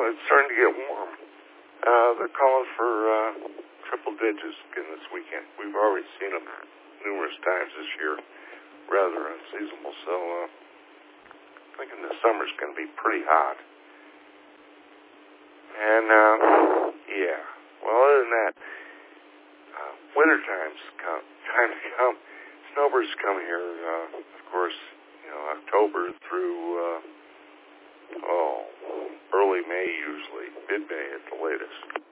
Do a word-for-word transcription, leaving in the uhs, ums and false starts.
it's starting to get warm. Uh, they're calling for uh, triple digits again this weekend. We've already seen them numerous times this year, rather unseasonable. So uh, I'm thinking the summer's going to be pretty hot. And, uh, yeah, well, other than that, uh, wintertime's come, time to come. Snowbirds come here, uh, of course, you know, October through, uh, oh, early May usually, mid-May at the latest.